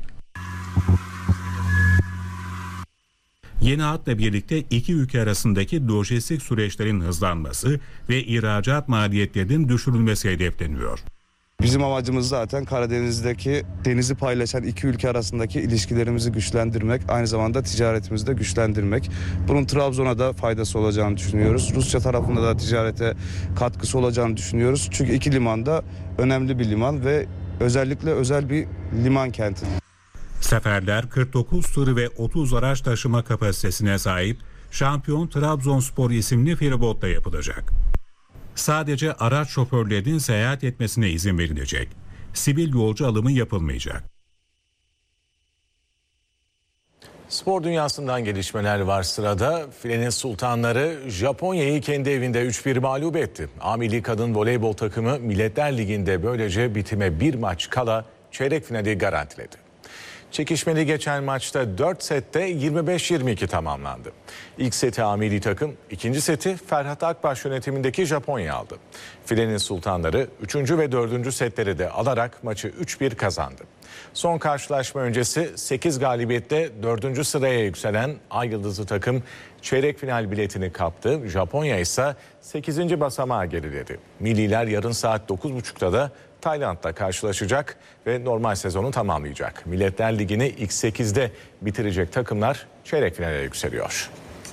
Yeni hatla birlikte iki ülke arasındaki lojistik süreçlerin hızlanması ve ihracat maliyetlerinin düşürülmesi hedefleniyor. Bizim amacımız zaten Karadeniz'deki denizi paylaşan iki ülke arasındaki ilişkilerimizi güçlendirmek, aynı zamanda ticaretimizi de güçlendirmek. Bunun Trabzon'a da faydası olacağını düşünüyoruz. Rusya tarafında da ticarete katkısı olacağını düşünüyoruz. Çünkü iki liman da önemli bir liman ve özellikle özel bir liman kenti. Seferler 49 tır ve 30 araç taşıma kapasitesine sahip Şampiyon Trabzonspor isimli feribotla yapılacak. Sadece araç şoförlerinin seyahat etmesine izin verilecek. Sivil yolcu alımı yapılmayacak. Spor dünyasından gelişmeler var sırada. Filenin sultanları Japonya'yı kendi evinde 3-1 mağlup etti. A Milli Kadın Voleybol takımı Milletler Ligi'nde böylece bitime bir maç kala çeyrek finali garantiledi. Çekişmeli geçen maçta 4 sette 25-22 tamamlandı. İlk seti A Milli takım, ikinci seti Ferhat Akbaş yönetimindeki Japonya aldı. Filenin sultanları 3. ve 4. setleri de alarak maçı 3-1 kazandı. Son karşılaşma öncesi 8 galibiyette 4. sıraya yükselen Ay Yıldızlı takım çeyrek final biletini kaptı. Japonya ise 8. basamağa geriledi. Milliler yarın saat 9.30'da da Tayland'la karşılaşacak ve normal sezonu tamamlayacak. Milletler Ligi'ni ilk 8'de bitirecek takımlar çeyrek finale yükseliyor.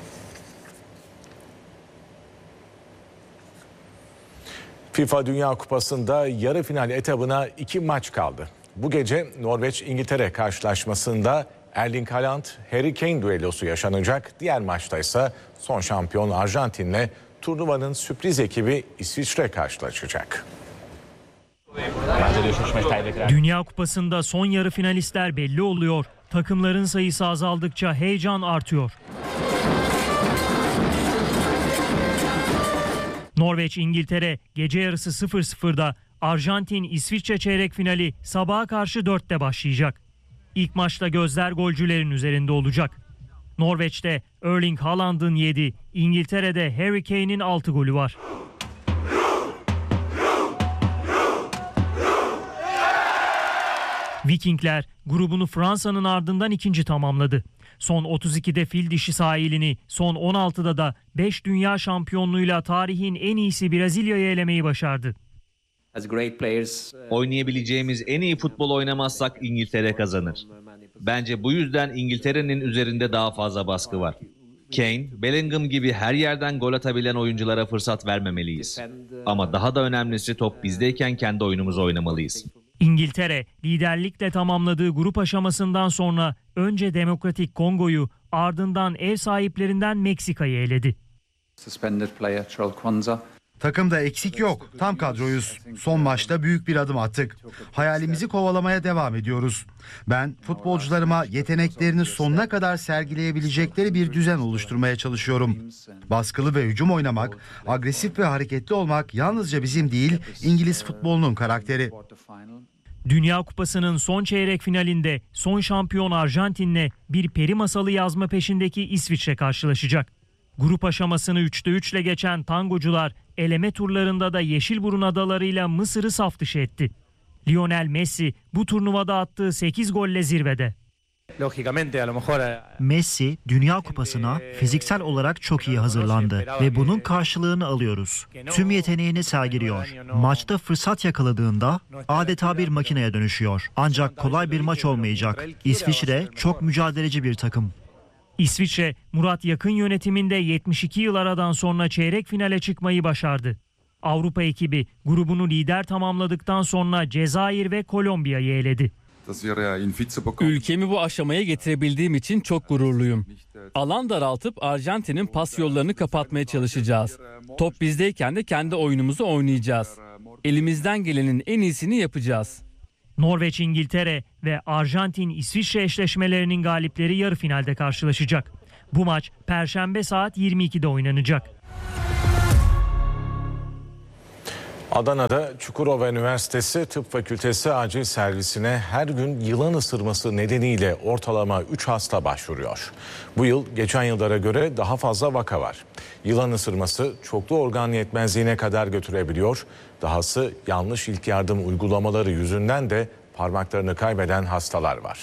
FIFA Dünya Kupası'nda yarı final etabına 2 maç kaldı. Bu gece Norveç-İngiltere karşılaşmasında Erling Haaland, Harry Kane düellosu yaşanacak. Diğer maçta ise son şampiyon Arjantin'le turnuvanın sürpriz ekibi İsviçre karşılaşacak. Dünya Kupası'nda son yarı finalistler belli oluyor. Takımların sayısı azaldıkça heyecan artıyor. Norveç-İngiltere gece yarısı 00'da, Arjantin-İsviçre çeyrek finali sabaha karşı 4'te başlayacak. İlk maçta gözler golcülerin üzerinde olacak. Norveç'te Erling Haaland'ın 7, İngiltere'de Harry Kane'in 6 golü var. Vikingler grubunu Fransa'nın ardından ikinci tamamladı. Son 32'de fil dişi sahilini, son 16'da da 5 dünya şampiyonluğuyla tarihin en iyisi Brezilya'yı elemeyi başardı. Oynayabileceğimiz en iyi futbol oynamazsak İngiltere kazanır. Bence bu yüzden İngiltere'nin üzerinde daha fazla baskı var. Kane, Bellingham gibi her yerden gol atabilen oyunculara fırsat vermemeliyiz. Ama daha da önemlisi top bizdeyken kendi oyunumuzu oynamalıyız. İngiltere liderlikle tamamladığı grup aşamasından sonra önce Demokratik Kongo'yu, ardından ev sahiplerinden Meksika'yı eledi. Takımda eksik yok. Tam kadroyuz. Son maçta büyük bir adım attık. Hayalimizi kovalamaya devam ediyoruz. Ben futbolcularıma yeteneklerini sonuna kadar sergileyebilecekleri bir düzen oluşturmaya çalışıyorum. Baskılı ve hücum oynamak, agresif ve hareketli olmak yalnızca bizim değil, İngiliz futbolunun karakteri. Dünya Kupası'nın son çeyrek finalinde son şampiyon Arjantin'le bir peri masalı yazma peşindeki İsviçre karşılaşacak. Grup aşamasını 3'te 3'le geçen tangocular eleme turlarında da Yeşilburun adalarıyla Mısır'ı saf dışı etti. Lionel Messi bu turnuvada attığı 8 golle zirvede. Messi Dünya Kupası'na fiziksel olarak çok iyi hazırlandı ve bunun karşılığını alıyoruz. Tüm yeteneğini sergiliyor. Maçta fırsat yakaladığında adeta bir makineye dönüşüyor. Ancak kolay bir maç olmayacak. İsviçre çok mücadeleci bir takım. İsviçre, Murat Yakın yönetiminde 72 yıl aradan sonra çeyrek finale çıkmayı başardı. Avrupa ekibi grubunu lider tamamladıktan sonra Cezayir ve Kolombiya'yı eledi. Ülkemi bu aşamaya getirebildiğim için çok gururluyum. Alan daraltıp Arjantin'in pas yollarını kapatmaya çalışacağız. Top bizdeyken de kendi oyunumuzu oynayacağız. Elimizden gelenin en iyisini yapacağız. Norveç-İngiltere ve Arjantin-İsviçre eşleşmelerinin galipleri yarı finalde karşılaşacak. Bu maç Perşembe saat 22'de oynanacak. Adana'da Çukurova Üniversitesi Tıp Fakültesi acil servisine her gün yılan ısırması nedeniyle ortalama 3 hasta başvuruyor. Bu yıl geçen yıllara göre daha fazla vaka var. Yılan ısırması çoklu organ yetmezliğine kadar götürebiliyor. Dahası yanlış ilk yardım uygulamaları yüzünden de parmaklarını kaybeden hastalar var.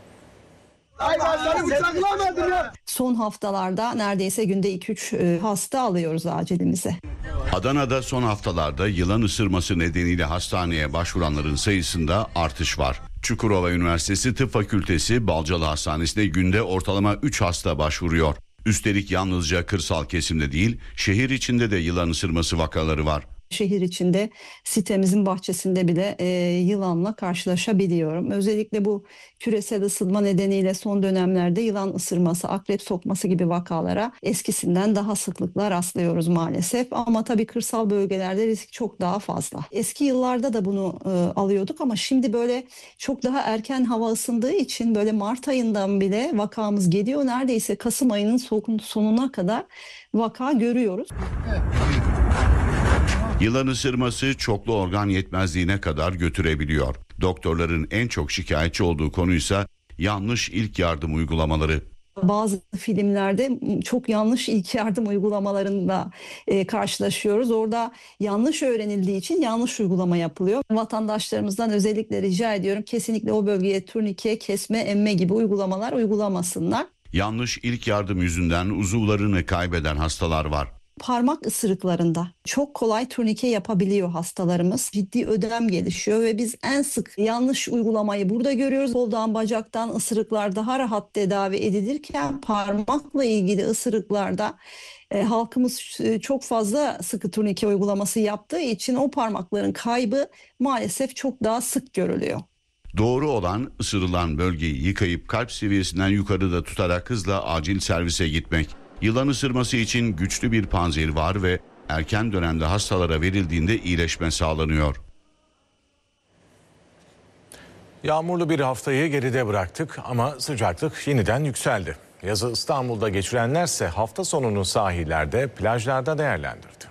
Son haftalarda neredeyse günde 2-3 hasta alıyoruz acilimize. Adana'da son haftalarda yılan ısırması nedeniyle hastaneye başvuranların sayısında artış var. Çukurova Üniversitesi Tıp Fakültesi Balcalı Hastanesi'ne günde ortalama 3 hasta başvuruyor. Üstelik yalnızca kırsal kesimde değil, şehir içinde de yılan ısırması vakaları var. Şehir içinde sitemizin bahçesinde bile yılanla karşılaşabiliyorum. Özellikle bu küresel ısınma nedeniyle son dönemlerde yılan ısırması, akrep sokması gibi vakalara eskisinden daha sıklıkla rastlıyoruz maalesef. Ama tabii kırsal bölgelerde risk çok daha fazla. Eski yıllarda da bunu alıyorduk ama şimdi böyle çok daha erken hava ısındığı için böyle Mart ayından bile vakamız geliyor. Neredeyse Kasım ayının sonuna kadar vaka görüyoruz. Yılan ısırması çoklu organ yetmezliğine kadar götürebiliyor. Doktorların en çok şikayetçi olduğu konuysa yanlış ilk yardım uygulamaları. Bazı filmlerde çok yanlış ilk yardım uygulamalarında karşılaşıyoruz. Orada yanlış öğrenildiği için yanlış uygulama yapılıyor. Vatandaşlarımızdan özellikle rica ediyorum kesinlikle o bölgeye turnike, kesme, emme gibi uygulamalar uygulamasınlar. Yanlış ilk yardım yüzünden uzuvlarını kaybeden hastalar var. Parmak ısırıklarında çok kolay turnike yapabiliyor hastalarımız. Ciddi ödem gelişiyor ve biz en sık yanlış uygulamayı burada görüyoruz. Koldan, bacaktan ısırıklar daha rahat tedavi edilirken parmakla ilgili ısırıklarda halkımız çok fazla sıkı turnike uygulaması yaptığı için o parmakların kaybı maalesef çok daha sık görülüyor. Doğru olan ısırılan bölgeyi yıkayıp kalp seviyesinden yukarıda tutarak hızla acil servise gitmek. Yılan ısırması için güçlü bir panzehir var ve erken dönemde hastalara verildiğinde iyileşme sağlanıyor. Yağmurlu bir haftayı geride bıraktık ama sıcaklık yeniden yükseldi. Yazı İstanbul'da geçirenlerse hafta sonunu sahillerde, plajlarda değerlendirdi.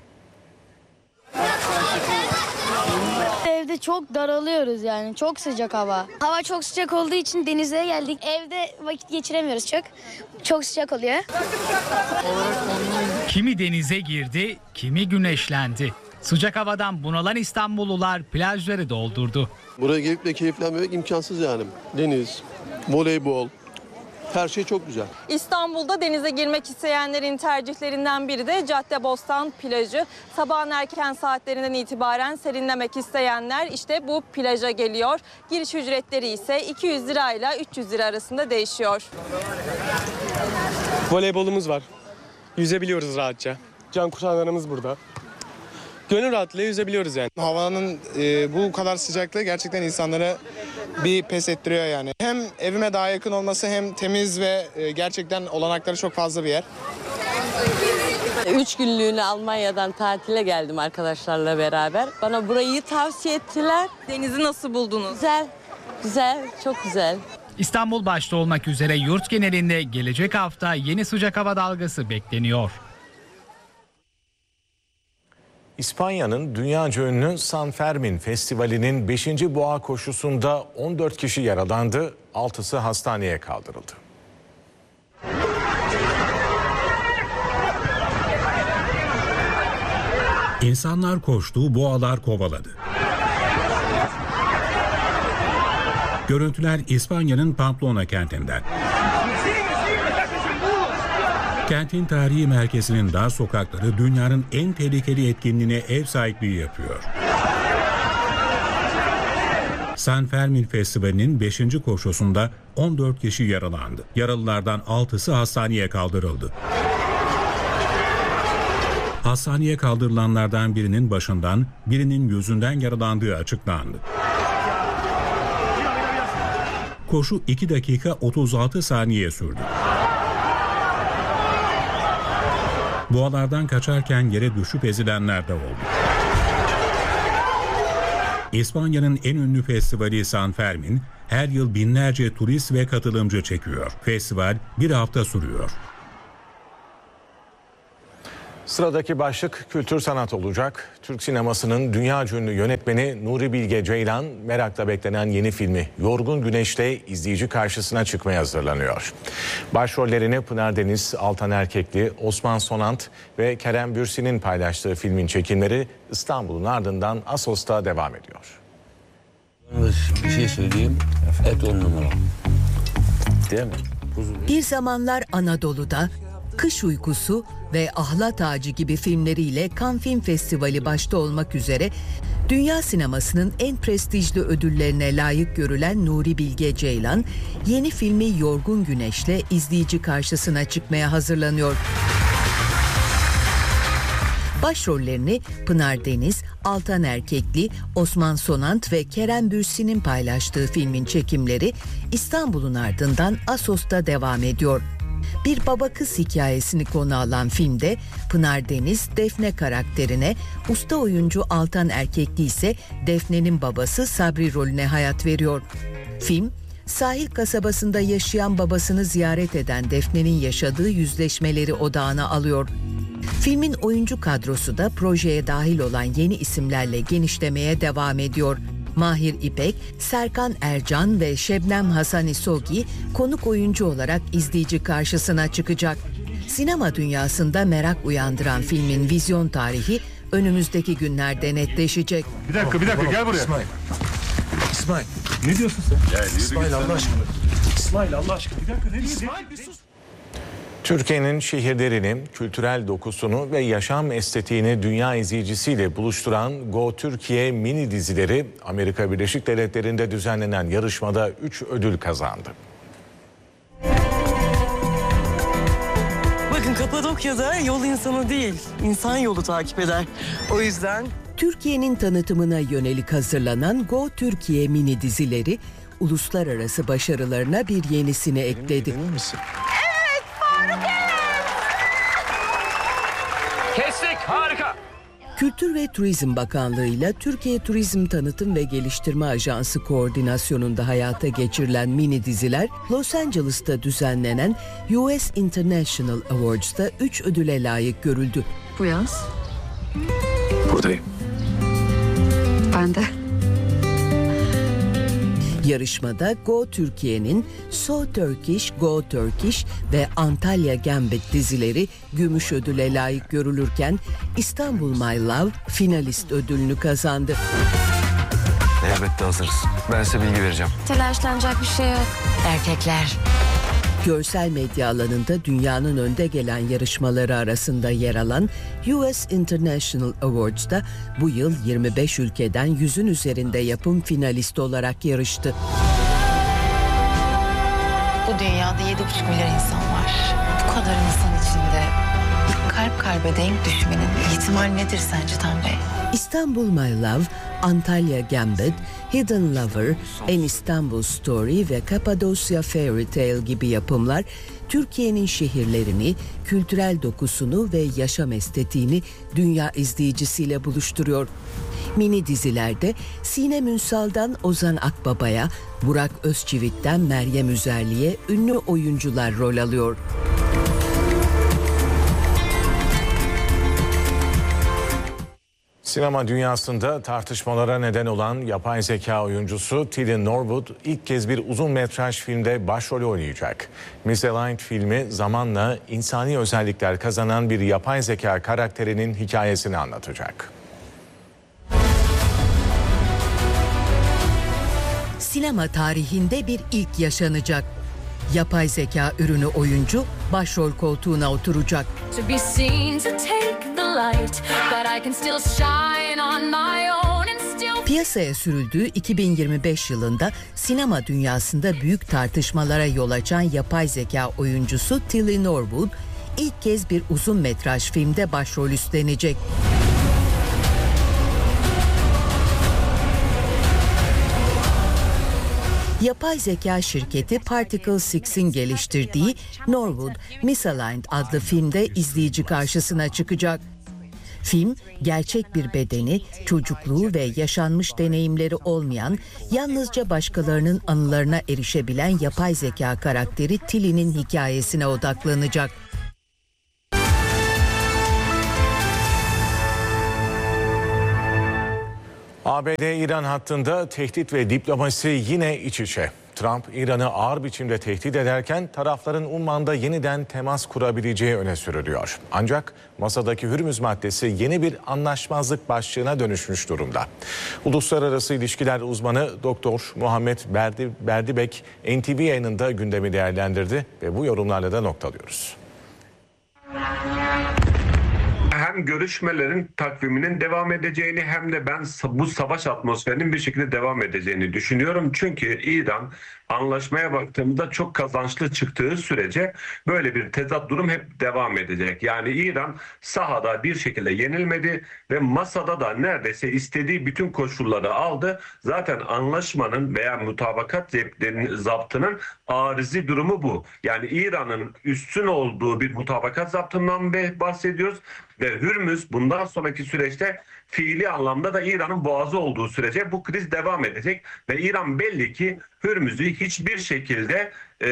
Evde çok daralıyoruz yani. Çok sıcak hava. Hava çok sıcak olduğu için denize geldik. Evde vakit geçiremiyoruz çok. Çok sıcak oluyor. Kimi denize girdi, kimi güneşlendi. Sıcak havadan bunalan İstanbullular plajları doldurdu. Buraya gelip de keyiflenmemek imkansız yani. Deniz, voleybol, her şey çok güzel. İstanbul'da denize girmek isteyenlerin tercihlerinden biri de Caddebostan plajı. Sabahın erken saatlerinden itibaren serinlemek isteyenler işte bu plaja geliyor. Giriş ücretleri ise 200 lirayla 300 lira arasında değişiyor. Voleybolumuz var. Yüzebiliyoruz rahatça. Can kurtaranlarımız burada. Gönül rahatlığıyla yüzebiliyoruz yani. Havanın bu kadar sıcaklığı gerçekten insanlara bir pes ettiriyor yani. Hem evime daha yakın olması hem temiz ve gerçekten olanakları çok fazla bir yer. 3 günlüğüne Almanya'dan tatile geldim arkadaşlarla beraber. Bana burayı tavsiye ettiler. Denizi nasıl buldunuz? Güzel, güzel, çok güzel. İstanbul başta olmak üzere yurt genelinde gelecek hafta yeni sıcak hava dalgası bekleniyor. İspanya'nın dünyaca ünlü San Fermin Festivali'nin 5. boğa koşusunda 14 kişi yaralandı, 6'sı hastaneye kaldırıldı. İnsanlar koştu, boğalar kovaladı. Görüntüler İspanya'nın Pamplona kentinden. Kentin tarihi merkezinin dar sokakları dünyanın en tehlikeli etkinliğine ev sahipliği yapıyor. San Fermin Festivali'nin 5. koşusunda 14 kişi yaralandı. Yaralılardan 6'sı hastaneye kaldırıldı. Hastaneye kaldırılanlardan birinin başından, birinin yüzünden yaralandığı açıklandı. Koşu 2 dakika 36 saniye sürdü. Boğalardan kaçarken yere düşüp ezilenler de oldu. İspanya'nın en ünlü festivali San Fermin, her yıl binlerce turist ve katılımcı çekiyor. Festival bir hafta sürüyor. Sıradaki başlık kültür sanat olacak. Türk sinemasının dünyaca ünlü yönetmeni Nuri Bilge Ceylan merakla beklenen yeni filmi Yorgun Güneş'te izleyici karşısına çıkmaya hazırlanıyor. Başrollerini Pınar Deniz, Altan Erkekli, Osman Sonant ve Kerem Bürsin'in paylaştığı filmin çekimleri İstanbul'un ardından Assos'ta devam ediyor. Bir şey söyleyeyim, et 10 numara. Değil mi? Bir zamanlar Anadolu'da Kış Uykusu ve Ahlat Ağacı gibi filmleriyle Cannes Film Festivali başta olmak üzere dünya sinemasının en prestijli ödüllerine layık görülen Nuri Bilge Ceylan, yeni filmi Yorgun Güneş'le izleyici karşısına çıkmaya hazırlanıyor. Başrollerini Pınar Deniz, Altan Erkekli, Osman Sonant ve Kerem Bürsin'in paylaştığı filmin çekimleri İstanbul'un ardından Assos'ta devam ediyor. Bir baba kız hikayesini konu alan filmde Pınar Deniz Defne karakterine, usta oyuncu Altan Erkekli ise Defne'nin babası Sabri rolüne hayat veriyor. Film, sahil kasabasında yaşayan babasını ziyaret eden Defne'nin yaşadığı yüzleşmeleri odağına alıyor. Filmin oyuncu kadrosu da projeye dahil olan yeni isimlerle genişlemeye devam ediyor. Mahir İpek, Serkan Ercan ve Şebnem Hasani Sogi konuk oyuncu olarak izleyici karşısına çıkacak. Sinema dünyasında merak uyandıran filmin vizyon tarihi önümüzdeki günlerde netleşecek. Bir dakika gel buraya. İsmail. Ne diyorsun sen? İsmail Allah aşkına. İsmail Allah aşkına. Bir dakika İsmail bir sus. Türkiye'nin şehirlerini, kültürel dokusunu ve yaşam estetiğini dünya izleyicisiyle buluşturan Go Türkiye mini dizileri Amerika Birleşik Devletleri'nde düzenlenen yarışmada 3 ödül kazandı. Bakın Kapadokya'da yol insanı değil, insan yolu takip eder. O yüzden... Türkiye'nin tanıtımına yönelik hazırlanan Go Türkiye mini dizileri uluslararası başarılarına bir yenisini ekledi. Kestik, harika. Kültür ve Turizm Bakanlığı ile Türkiye Turizm Tanıtım ve Geliştirme Ajansı koordinasyonunda hayata geçirilen mini diziler, Los Angeles'ta düzenlenen US International Awards'ta 3 ödüle layık görüldü. Bu yaz. Buradayım. Ben de. Yarışmada Go Türkiye'nin So Turkish, Go Turkish ve Antalya Gambit dizileri gümüş ödüle layık görülürken İstanbul My Love finalist ödülünü kazandı. Elbette hazırız. Ben size bilgi vereceğim. Telaşlanacak bir şey yok. Erkekler. Görsel medya alanında dünyanın önde gelen yarışmaları arasında yer alan US International Awards'ta bu yıl 25 ülkeden 100'ün üzerinde yapım finalist olarak yarıştı. Bu dünyada 7,5 milyar insan var. Bu kadar insan içinde kalp kalbe denk düşmenin ihtimal nedir sence Tan Bey? İstanbul My Love, Antalya Gambit, Hidden Lover, An Istanbul Story ve Kapadosya Fairy Tale gibi yapımlar Türkiye'nin şehirlerini, kültürel dokusunu ve yaşam estetiğini dünya izleyicisiyle buluşturuyor. Mini dizilerde Sinem Ünsal'dan Ozan Akbaba'ya, Burak Özçivit'ten Meryem Üzerli'ye ünlü oyuncular rol alıyor. Sinema dünyasında tartışmalara neden olan yapay zeka oyuncusu Tilly Norwood ilk kez bir uzun metraj filmde başrolü oynayacak. Misaligned filmi zamanla insani özellikler kazanan bir yapay zeka karakterinin hikayesini anlatacak. Sinema tarihinde bir ilk yaşanacak. Yapay zeka ürünü oyuncu başrol koltuğuna oturacak. Piyasaya sürüldüğü 2025 yılında sinema dünyasında büyük tartışmalara yol açan yapay zeka oyuncusu Tilly Norwood ilk kez bir uzun metraj filmde başrol üstlenecek. Yapay zeka şirketi Particle 6'in geliştirdiği Norwood Misaligned adlı filmde izleyici karşısına çıkacak. Film, gerçek bir bedeni, çocukluğu ve yaşanmış deneyimleri olmayan, yalnızca başkalarının anılarına erişebilen yapay zeka karakteri Tilly'nin hikayesine odaklanacak. ABD-İran hattında tehdit ve diplomasi yine iç içe. Trump, İran'ı ağır biçimde tehdit ederken tarafların Umman'da yeniden temas kurabileceği öne sürülüyor. Ancak masadaki Hürmüz maddesi yeni bir anlaşmazlık başlığına dönüşmüş durumda. Uluslararası ilişkiler uzmanı Doktor Muhammed Berdibek NTV yayınında gündemi değerlendirdi ve bu yorumlarla da noktalıyoruz. Hem görüşmelerin takviminin devam edeceğini hem de ben bu savaş atmosferinin bir şekilde devam edeceğini düşünüyorum. Çünkü İran anlaşmaya baktığımda çok kazançlı çıktığı sürece böyle bir tezat durum hep devam edecek. Yani İran sahada bir şekilde yenilmedi ve masada da neredeyse istediği bütün koşulları aldı. Zaten anlaşmanın veya mutabakat zaptının arizi durumu bu. Yani İran'ın üstün olduğu bir mutabakat zaptından bahsediyoruz. Ve Hürmüz bundan sonraki süreçte fiili anlamda da İran'ın boğazı olduğu sürece bu kriz devam edecek. Ve İran belli ki Hürmüz'ü hiçbir şekilde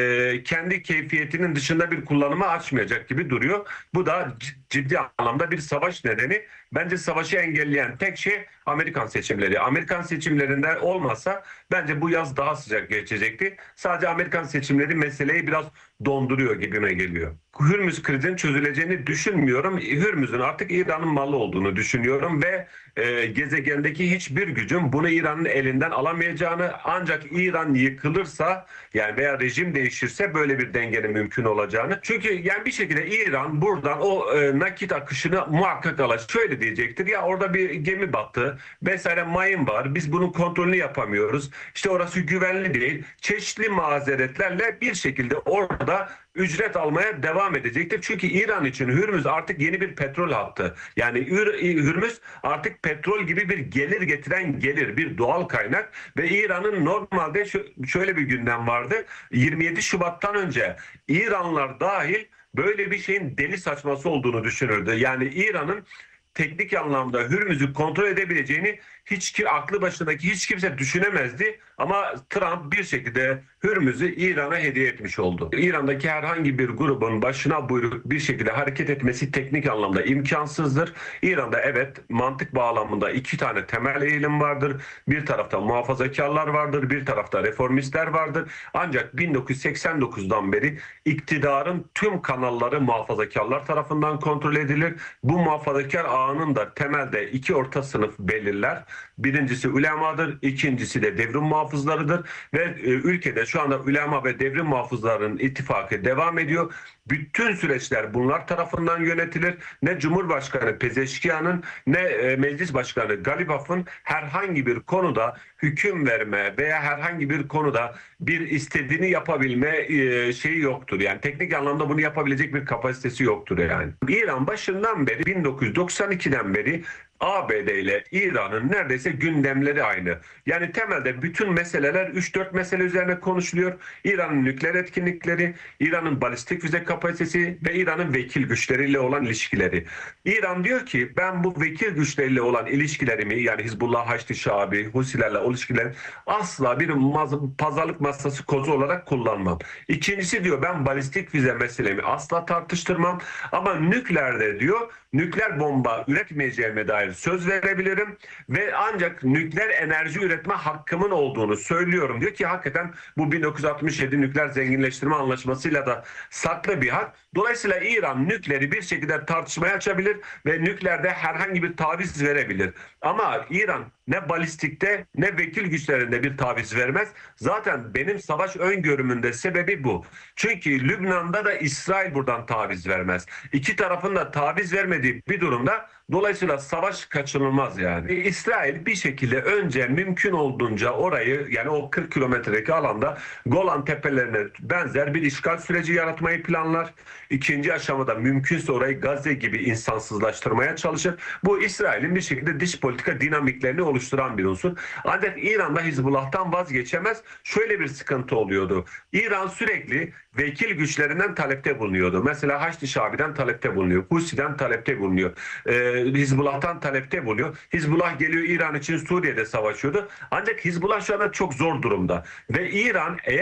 kendi keyfiyetinin dışında bir kullanıma açmayacak gibi duruyor. Bu da ciddi anlamda bir savaş nedeni. Bence savaşı engelleyen tek şey Amerikan seçimleri. Amerikan seçimlerinde olmasa bence bu yaz daha sıcak geçecekti. Sadece Amerikan seçimleri meseleyi biraz donduruyor gibime geliyor. Hürmüz krizinin çözüleceğini düşünmüyorum. Hürmüz'ün artık İran'ın malı olduğunu düşünüyorum ve gezegendeki hiçbir gücün bunu İran'ın elinden alamayacağını, ancak İran yıkılırsa yani veya rejim değişirse böyle bir dengenin mümkün olacağını. Çünkü yani bir şekilde İran buradan o nakit akışını muhakkak alacak. Şöyle diyecektir: ya orada bir gemi battı vesaire, mayın var, biz bunun kontrolünü yapamıyoruz, İşte orası güvenli değil, çeşitli mazeretlerle bir şekilde orada ücret almaya devam edecektir. Çünkü İran için Hürmüz artık yeni bir petrol hattı. Yani Hürmüz artık petrol gibi bir gelir getiren bir doğal kaynak ve İran'ın normalde şöyle bir gündem vardı. 27 Şubat'tan önce İranlılar dahil böyle bir şeyin deli saçması olduğunu düşünürdü. Yani İran'ın teknik anlamda Hürmüz'ü kontrol edebileceğini aklı başındaki hiç kimse düşünemezdi. Ama Trump bir şekilde Hürmüz'ü İran'a hediye etmiş oldu. İran'daki herhangi bir grubun başına buyruk bir şekilde hareket etmesi teknik anlamda imkansızdır. İran'da evet mantık bağlamında iki tane temel eğilim vardır. Bir tarafta muhafazakarlar vardır, bir tarafta reformistler vardır. Ancak 1989'dan beri iktidarın tüm kanalları muhafazakarlar tarafından kontrol edilir. Bu muhafazakar ağının da temelde iki orta sınıf belirler. Birincisi ulemadır, ikincisi de devrim muhafızlarıdır ve ülkede şu anda ulema ve devrim muhafızlarının ittifakı devam ediyor. Bütün süreçler bunlar tarafından yönetilir. Ne Cumhurbaşkanı Pezeşkiyan'ın ne Meclis Başkanı Galibaf'ın herhangi bir konuda hüküm verme veya herhangi bir konuda bir istediğini yapabilme şeyi yoktur. Yani teknik anlamda bunu yapabilecek bir kapasitesi yoktur yani. İran başından beri 1992'den beri ABD ile İran'ın neredeyse gündemleri aynı. Yani temelde bütün meseleler 3-4 mesele üzerine konuşuluyor. İran'ın nükleer etkinlikleri, İran'ın balistik füze kapasitesi ve İran'ın vekil güçleriyle olan ilişkileri. İran diyor ki ben bu vekil güçleriyle olan ilişkilerimi, yani Hizbullah, Haçlı Şabi, Husilerle o ilişkileri asla bir pazarlık masası kozu olarak kullanmam. İkincisi diyor ben balistik füze meselemi asla tartıştırmam ama nükleerde diyor nükleer bomba üretmeyeceğime dair söz verebilirim ve ancak nükleer enerji üretme hakkımın olduğunu söylüyorum diyor ki hakikaten bu 1967 nükleer zenginleştirme anlaşmasıyla da saklı bir hak. Dolayısıyla İran nükleeri bir şekilde tartışmaya açabilir ve nükleerde herhangi bir taviz verebilir. Ama İran ne balistikte ne vekil güçlerinde bir taviz vermez. Zaten benim savaş öngörümün de sebebi bu. Çünkü Lübnan'da da İsrail buradan taviz vermez. İki tarafın da taviz vermediği bir durumda dolayısıyla savaş kaçınılmaz yani. İsrail bir şekilde önce mümkün olduğunca orayı, yani o 40 kilometredeki alanda Golan Tepelerine benzer bir işgal süreci yaratmayı planlar. İkinci aşamada mümkünse orayı Gazze gibi insansızlaştırmaya çalışır. Bu İsrail'in bir şekilde dış politika dinamiklerini oluşturan bir unsur. Ancak İran'da Hizbullah'tan vazgeçemez. Şöyle bir sıkıntı oluyordu. İran sürekli vekil güçlerinden talepte bulunuyordu. Mesela Haçlı Şabi'den talepte bulunuyor. Husi'den talepte bulunuyor. Hizbullah'tan talepte bulunuyor. Hizbullah geliyor İran için Suriye'de savaşıyordu. Ancak Hizbullah şu anda çok zor durumda. Ve İran eğer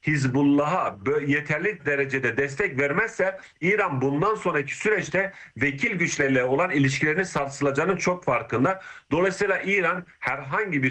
Hizbullah'a yeterli derecede destek vermezse İran bundan sonraki süreçte vekil güçleriyle olan ilişkilerinin sarsılacağının çok farkında. Dolayısıyla İran herhangi bir